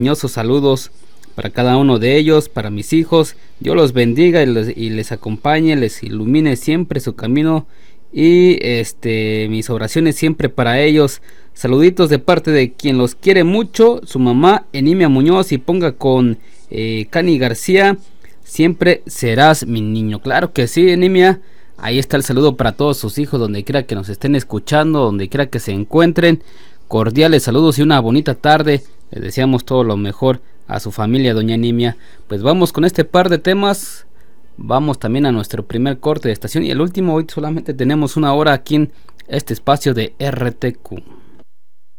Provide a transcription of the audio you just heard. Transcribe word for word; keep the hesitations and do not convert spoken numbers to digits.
cariñosos saludos para cada uno de ellos, para mis hijos. Dios los bendiga y les, y les acompañe, les ilumine siempre su camino y este mis oraciones siempre para ellos. Saluditos de parte de quien los quiere mucho, su mamá Enimia Muñoz, y ponga con eh, Cani García, siempre serás mi niño. Claro que sí, Enimia. Ahí está el saludo para todos sus hijos, donde quiera que nos estén escuchando, donde quiera que se encuentren. Cordiales saludos y una bonita tarde. Les deseamos todo lo mejor a su familia, doña Enimia. Pues vamos con este par de temas. Vamos también a nuestro primer corte de estación y el último. Hoy solamente tenemos una hora aquí en este espacio de R T Q.